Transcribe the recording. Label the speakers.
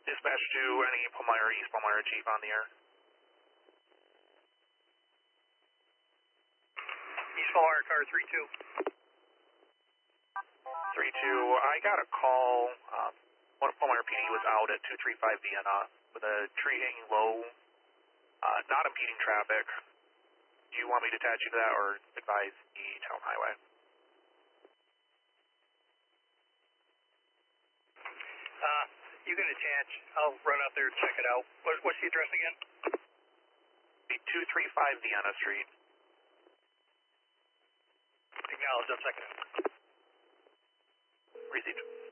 Speaker 1: Dispatch to any Palmyra, East Palmyra chief on the air.
Speaker 2: East Palmyra, car 3-2.
Speaker 1: 3-2, I got a call, one of Palmyra PD was out at 235 Vienna with a tree hanging low, not impeding traffic. Do you want me to attach you to that or advise the town highway?
Speaker 2: You can attach. I'll run out there and check it out. What's the address again?
Speaker 1: The 235 Vienna Street.
Speaker 2: Acknowledge, I'm checking it.
Speaker 1: Received.